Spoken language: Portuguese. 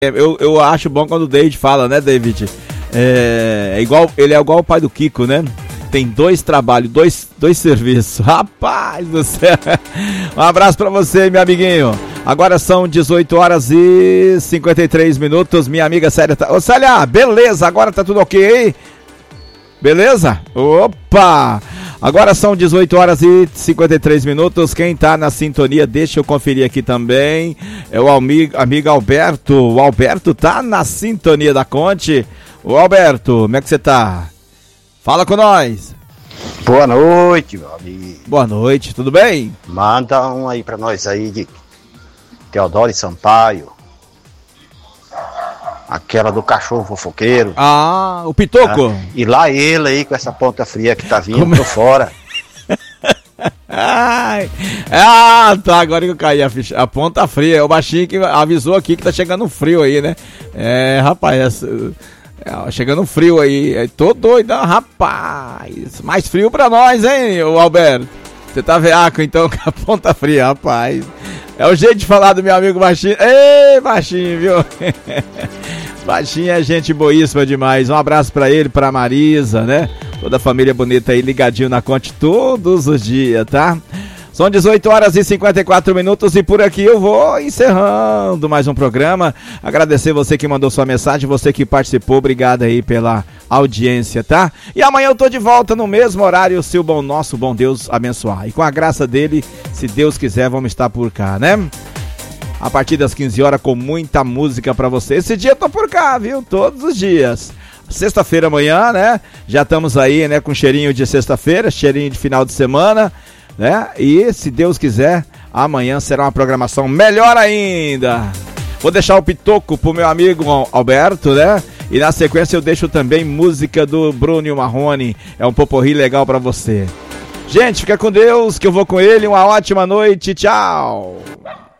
Eu acho bom quando o David fala, né, David? Ele é igual o pai do Kiko, né? Tem 2 trabalhos, dois serviços. Rapaz do céu. Um abraço pra você, meu amiguinho. Agora são 18 horas e 53 minutos. Minha amiga Célia tá... Ô, Célia, beleza, agora tá tudo ok? Beleza? Opa! Agora são 18 horas e 53 minutos. Quem tá na sintonia, deixa eu conferir aqui também. É o amigo Alberto. O Alberto tá na sintonia da Conte. Ô, Alberto, como é que você tá? Fala com nós. Boa noite, meu amigo. Boa noite, tudo bem? Manda um aí pra nós aí de Teodoro Sampaio. Aquela do cachorro fofoqueiro. Ah, o Pitoco. E lá ele aí com essa ponta fria que tá vindo por fora. Tá, agora que eu caí a ficha. A ponta fria, é o baixinho que avisou aqui que tá chegando frio aí, né? Rapaz, chegando frio aí. Tô doido, rapaz. Mais frio pra nós, hein, o Alberto? Você tá veaco então com a ponta fria, rapaz. É o jeito de falar do meu amigo baixinho. Ei, baixinho, viu? Baixinho é gente boíssima demais. Um abraço pra ele, pra Marisa, né? Toda a família bonita aí, ligadinho na Conte todos os dias, tá? São 18 horas e 54 minutos e por aqui eu vou encerrando mais um programa. Agradecer você que mandou sua mensagem, você que participou, obrigado aí pela audiência, tá? E amanhã eu tô de volta no mesmo horário, se o nosso bom Deus abençoar. E com a graça dele, se Deus quiser, vamos estar por cá, né? A partir das 15 horas com muita música pra você. Esse dia eu tô por cá, viu? Todos os dias. Sexta-feira amanhã, né? Já estamos aí, né? Com cheirinho de sexta-feira, cheirinho de final de semana, né? E se Deus quiser, amanhã será uma programação melhor ainda. Vou deixar o Pitoco pro meu amigo Alberto, né? E na sequência eu deixo também música do Bruno Marrone. É um poporri legal pra você. Gente, fica com Deus, que eu vou com ele. Uma ótima noite. Tchau.